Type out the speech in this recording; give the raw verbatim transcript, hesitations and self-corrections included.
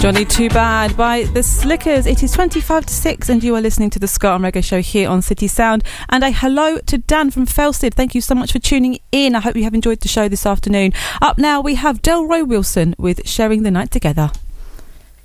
Johnny Too Bad by The Slickers. It is twenty-five to six and you are listening to the Ska and Reggae Show here on City Sound. And a hello to Dan from Felsted. Thank you so much for tuning in. I hope you have enjoyed the show this afternoon. Up now we have Delroy Wilson with Sharing the Night Together.